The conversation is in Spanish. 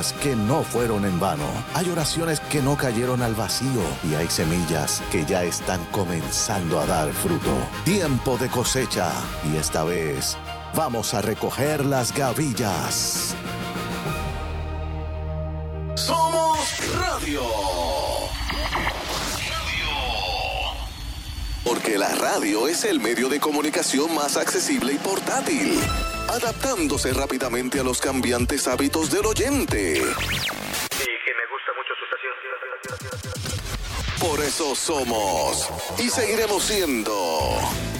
lágrimas que no fueron en vano. Hay oraciones que no cayeron al vacío y hay semillas que ya están comenzando a dar fruto. Tiempo de cosecha y esta vez vamos a recoger las gavillas. Somos Radio. Porque la radio es el medio de comunicación más accesible y portátil, adaptándose rápidamente a los cambiantes hábitos del oyente. Y que me gusta mucho su estación. Por eso somos y seguiremos siendo